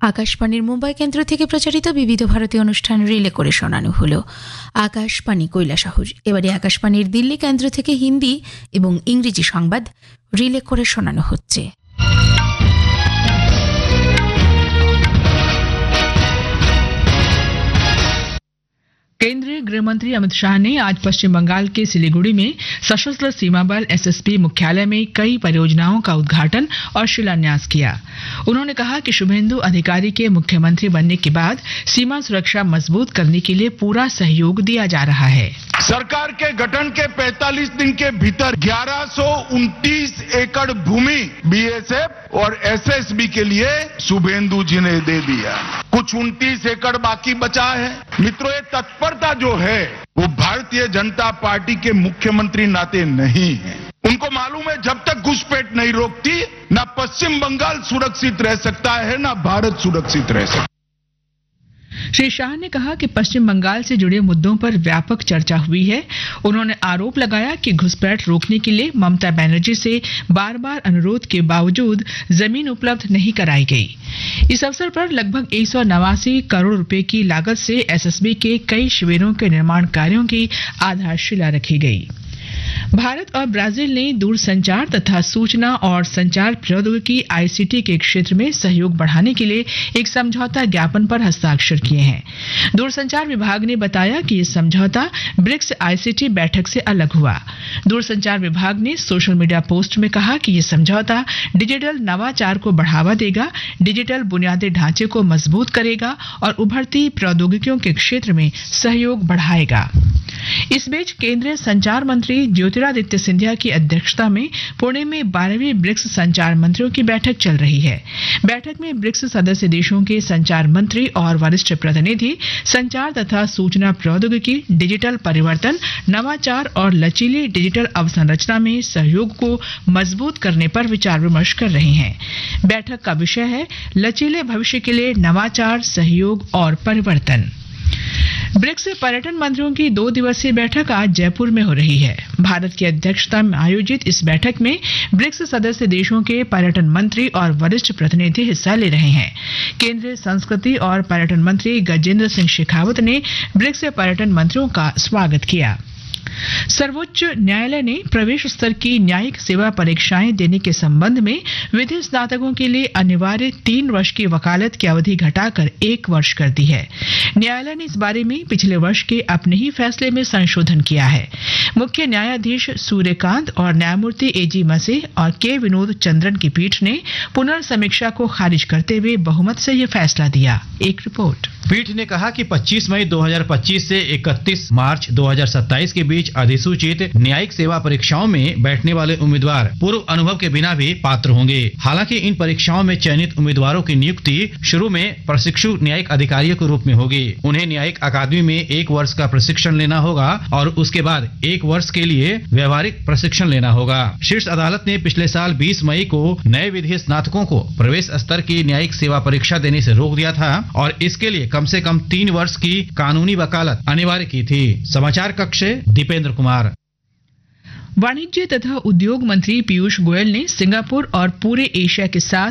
আকাশবাণীর মুম্বাই কেন্দ্র থেকে প্রচারিত বিবিধ ভারতী অনুষ্ঠান রিলে করে শোনানো হলো। আকাশবাণী কৈলাসহর। এবারে আকাশবাণীর দিল্লি কেন্দ্র থেকে হিন্দি এবং ইংরেজি সংবাদ রিলে করে শোনানো হচ্ছে। केंद्रीय गृह मंत्री अमित शाह ने आज पश्चिम बंगाल के सिलीगुड़ी में सशस्त्र सीमा बल एसएसबी मुख्यालय में कई परियोजनाओं का उद्घाटन और शिलान्यास किया। उन्होंने कहा कि शुभेंदु अधिकारी के मुख्यमंत्री बनने के बाद सीमा सुरक्षा मजबूत करने के लिए पूरा सहयोग दिया जा रहा है। सरकार के गठन के 45 दिन के भीतर 1129 एकड़ भूमि बीएसएफ और एसएसबी के लिए शुभेंदु जी ने दे दिया। कुछ 29 एकड़ बाकी बचा है। मित्रों, ये तत्परता जो है वो भारतीय जनता पार्टी के मुख्यमंत्री नाते नहीं है। उनको मालूम है जब तक घुसपैठ नहीं रोकती ना पश्चिम बंगाल सुरक्षित रह सकता है ना भारत सुरक्षित रह सकता है। श्री शाह ने कहा कि पश्चिम बंगाल से जुड़े मुद्दों पर व्यापक चर्चा हुई है। उन्होंने आरोप लगाया कि घुसपैठ रोकने के लिए ममता बनर्जी से बार बार अनुरोध के बावजूद जमीन उपलब्ध नहीं कराई गई। इस अवसर पर लगभग 189 करोड़ रुपए की लागत से एसएसबी के कई शिविरों के निर्माण कार्यों की आधारशिला रखी गई। भारत और ब्राजील ने दूरसंचार तथा सूचना और संचार प्रौद्योगिकी आईसीटी के क्षेत्र में सहयोग बढ़ाने के लिए एक समझौता ज्ञापन पर हस्ताक्षर किए हैं। दूरसंचार विभाग ने बताया कि यह समझौता ब्रिक्स आईसीटी बैठक से अलग हुआ। दूरसंचार विभाग ने सोशल मीडिया पोस्ट में कहा कि यह समझौता डिजिटल नवाचार को बढ़ावा देगा, डिजिटल बुनियादी ढांचे को मजबूत करेगा और उभरती प्रौद्योगिकियों के क्षेत्र में सहयोग बढ़ाएगा। इस बीच केंद्रीय संचार मंत्री ज्योतिरादित्य सिंधिया की अध्यक्षता में पुणे में 12वीं ब्रिक्स संचार मंत्रियों की बैठक चल रही है। बैठक में ब्रिक्स सदस्य देशों के संचार मंत्री और वरिष्ठ प्रतिनिधि संचार तथा सूचना प्रौद्योगिकी, डिजिटल परिवर्तन, नवाचार और लचीली डिजिटल अवसंरचना में सहयोग को मजबूत करने पर विचार विमर्श कर रहे हैं। बैठक का विषय है लचीले भविष्य के लिए नवाचार, सहयोग और परिवर्तन। ब्रिक्स पर्यटन मंत्रियों की 2 दिवसीय बैठक आज जयपुर में हो रही है। भारत की अध्यक्षता में आयोजित इस बैठक में ब्रिक्स सदस्य देशों के पर्यटन मंत्री और वरिष्ठ प्रतिनिधि हिस्सा ले रहे हैं। केंद्रीय संस्कृति और पर्यटन मंत्री गजेंद्र सिंह शेखावत ने ब्रिक्स पर्यटन मंत्रियों का स्वागत किया। सर्वोच्च न्यायालय ने प्रवेश स्तर की न्यायिक सेवा परीक्षाएं देने के संबंध में विधि स्नातकों के लिए अनिवार्य 3 वर्ष की वकालत की अवधि घटाकर 1 वर्ष कर दी है। न्यायालय ने इस बारे में पिछले वर्ष के अपने ही फैसले में संशोधन किया है। मुख्य न्यायाधीश सूर्यकांत और न्यायमूर्ति एजी मसे और के विनोद चंद्रन की पीठ ने पुनर्समीक्षा को खारिज करते हुए बहुमत से यह फैसला दिया। एक रिपोर्ट। पीठ ने कहा कि 25 मई 2025 से 31 मार्च 2027 के बीच अधिसूचित न्यायिक सेवा परीक्षाओं में बैठने वाले उम्मीदवार पूर्व अनुभव के बिना भी पात्र होंगे। हालांकि इन परीक्षाओं में चयनित उम्मीदवारों की नियुक्ति शुरू में प्रशिक्षु न्यायिक अधिकारियों के रूप में होगी। उन्हें न्यायिक अकादमी में 1 वर्ष का प्रशिक्षण लेना होगा और उसके बाद 1 वर्ष के लिए व्यवहारिक प्रशिक्षण लेना होगा। शीर्ष अदालत ने पिछले साल 20 मई को नए विधि स्नातकों को प्रवेश स्तर की न्यायिक सेवा परीक्षा देने से रोक दिया था और इसके लिए कम से कम 3 वर्ष की कानूनी वकालत अनिवार्य की थी। समाचार कक्ष से दीपेंद्र कुमार। वाणिज्य तथा उद्योग मंत्री पीयूष गोयल ने सिंगापुर और पूरे एशिया के साथ